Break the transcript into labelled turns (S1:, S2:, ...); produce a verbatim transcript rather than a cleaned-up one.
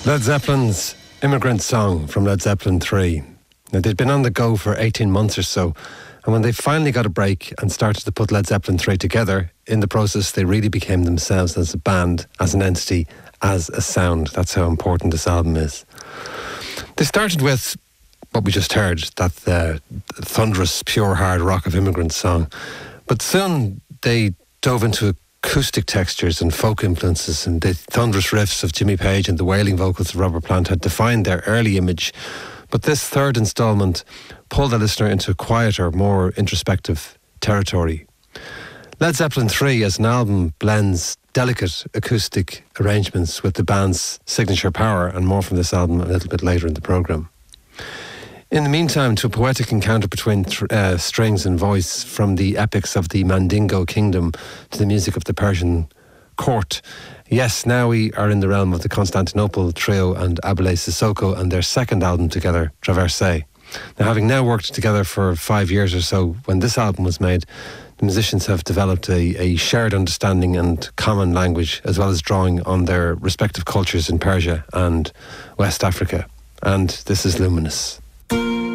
S1: Led Zeppelin's Immigrant Song from Led Zeppelin three. Now, they'd been on the go for eighteen months or so, and when they finally got a break and started to put Led Zeppelin three together, in the process they really became themselves as a band, as an entity, as a sound. That's how important this album is. They started with what we just heard, that uh, thunderous, pure hard rock of Immigrant Song, but soon they dove into acoustic textures and folk influences, and the thunderous riffs of Jimmy Page and the wailing vocals of Robert Plant had defined their early image. But this third instalment pulled the listener into quieter, more introspective territory. Led Zeppelin three as an album blends delicate acoustic arrangements with the band's signature power, and more from this album a little bit later in the programme. In the meantime, to a poetic encounter between th- uh, strings and voice, from the epics of the Mandingo Kingdom to the music of the Persian court. Yes, now we are in the realm of the Constantinople Trio and Abele Sissoko and their second album together, Traverse. Now, having now worked together for five years or so, when this album was made, the musicians have developed a, a shared understanding and common language, as well as drawing on their respective cultures in Persia and West Africa. And this is Luminous.